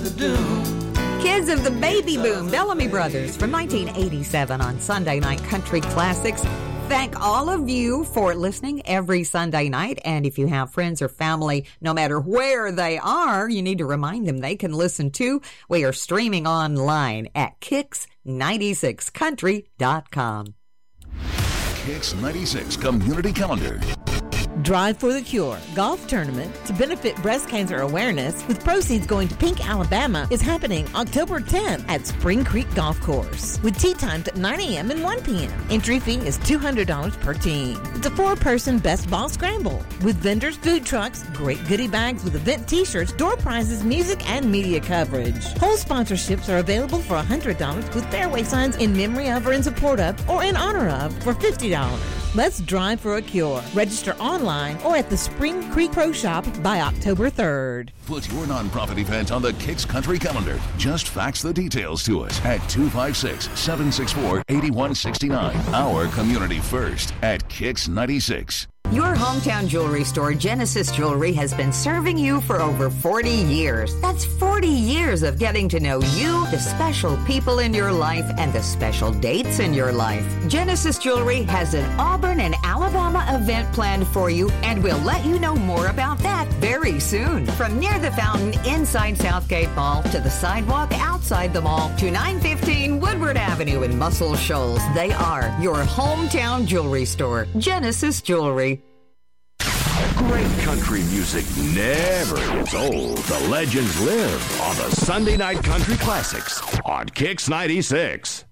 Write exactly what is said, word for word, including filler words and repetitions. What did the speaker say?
the doom. Kids of the baby boom, Bellamy Brothers from nineteen eighty-seven on Sunday Night Country Classics. Thank all of you for listening every Sunday night. And if you have friends or family, no matter where they are, you need to remind them they can listen too. We are streaming online at kicks ninety-six country dot com. Kicks ninety-six Community Calendar. Drive for the Cure golf tournament to benefit breast cancer awareness with proceeds going to Pink, Alabama is happening October tenth at Spring Creek Golf Course with tee times at nine a.m. and one p.m. Entry fee is two hundred dollars per team. It's a four-person best ball scramble with vendors, food trucks, great goodie bags with event t-shirts, door prizes, music, and media coverage. Whole sponsorships are available for one hundred dollars with fairway signs in memory of or in support of or in honor of for fifty dollars. Let's drive for a cure. Register online or at the Spring Creek Pro Shop by October third. Put your nonprofit event on the Kicks Country Calendar. Just fax the details to us at two five six, seven six four, eight one six nine. Our community first at Kicks ninety-six. Your hometown jewelry store, Genesis Jewelry, has been serving you for over forty years. That's forty years of getting to know you, the special people in your life, and the special dates in your life. Genesis Jewelry has an Auburn and Alabama event planned for you, and we'll let you know more about that very soon. From near the fountain inside Southgate Mall to the sidewalk outside the mall to nine fifteen Woodward Avenue in Muscle Shoals, they are your hometown jewelry store, Genesis Jewelry. Great country music never gets old. The legends live on the Sunday Night Country Classics on Kicks ninety-six.